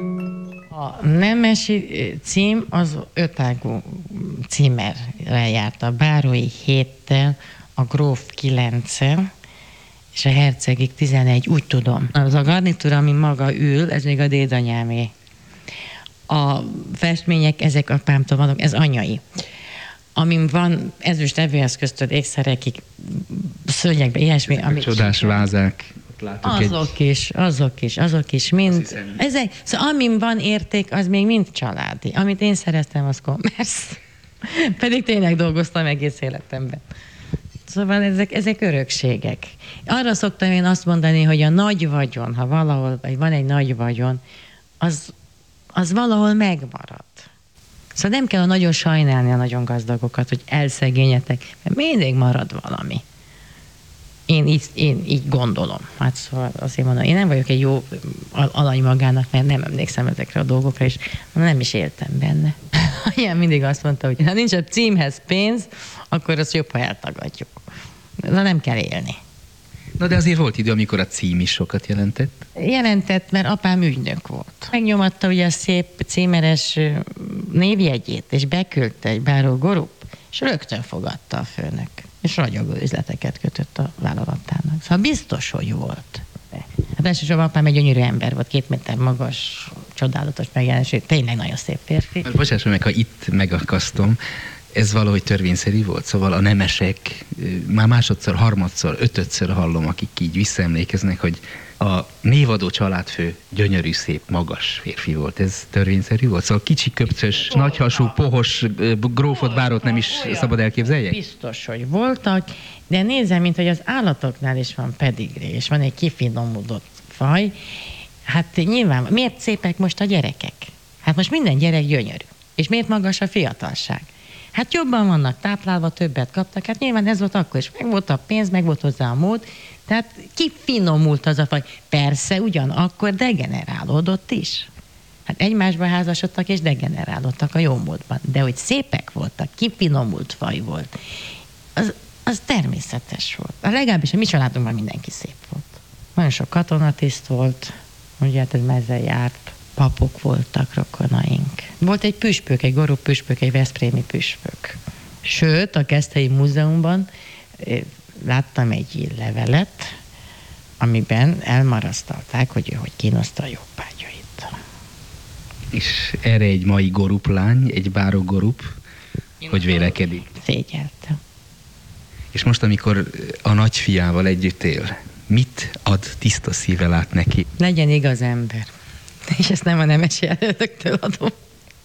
A nemesi cím az ötágú címerrel járt. A bárói 7-tel, a gróf 9-el, és a hercegig 11, úgy tudom. Az a garnitúra, ami maga ül, ez még a dédanyámé. A festmények, ezek apámtól vannak, ez anyai. Amin van ezüst evőeszköztől ékszerekig, szőnyegbe, ilyesmi. Csodás vázák. Azok is, mind. Ezek, szóval amin van érték, az még mind családi. Amit én szereztem, az kommersz. Pedig tényleg dolgoztam egész életemben. Szóval ezek örökségek. Arra szoktam én azt mondani, hogy a nagy vagyon, ha valahol van egy nagy vagyon, az valahol megmarad. Szóval nem kell nagyon sajnálni a nagyon gazdagokat, hogy elszegényetek, mert mindig marad valami. Én így gondolom. Hát szóval azért mondom, én nem vagyok egy jó alany magának, mert nem emlékszem ezekre a dolgokra, és nem is éltem benne. Ilyen mindig azt mondta, hogy ha nincs a címhez pénz, akkor azt jobb, ha eltagadjuk. De nem kell élni. Na de azért volt idő, amikor a cím is sokat jelentett. Jelentett, mert apám ügynök volt. Megnyomatta ugye a szép címeres névjegyét, és beküldte egy báró gorup, és rögtön fogadta a főnök. És ragyogó üzleteket kötött a vállalatának. Szóval biztos, hogy volt. Hát elsősorban apám egy gyönyörű ember volt, 2 méter magas, csodálatos megjelenésű, tényleg nagyon szép férfi. Bocsáss meg, ha itt megakasztom, ez valahogy törvényszerű volt? Szóval a nemesek már másodszor, harmadszor, 5-ször hallom, akik így visszaemlékeznek, hogy a névadó családfő gyönyörű, szép, magas férfi volt. Ez törvényszerű volt? Szóval kicsi, köpcös, nagyhasú, pohos grófot, bárót nem is szabad elképzeljek? Biztos, hogy voltak, de nézem, mint hogy az állatoknál is van pedigré, és van egy kifinomodott faj. Hát nyilván, miért szépek most a gyerekek? Hát most minden gyerek gyönyörű. És miért magas a fiatalság? Hát jobban vannak táplálva, többet kaptak. Hát nyilván ez volt akkor is. Meg volt a pénz, meg volt hozzá a mód. Tehát kifinomult az a faj. Persze ugyanakkor degenerálódott is. Hát egymásba házasodtak és degenerálódtak a jó módban. De hogy szépek voltak, kifinomult faj volt, az természetes volt. Legalábbis a mi családunkban mindenki szép volt. Nagyon sok katonatiszt volt, ugye hát ez mezzel járt. Papok voltak, rokonaink. Volt egy püspök, egy gorup püspök, egy veszprémi püspök. Sőt, a Keszthelyi Múzeumban láttam egy levelet, amiben elmarasztalták, hogy kínoszta a jobbágyait. És erre egy mai goruplány, egy báró gorup, hogy vélekedik? Szégyelte. És most, amikor a nagyfiával együtt él, mit ad tiszta szíve át neki? Legyen igaz ember. És ezt nem a nemes jelöltöktől adom.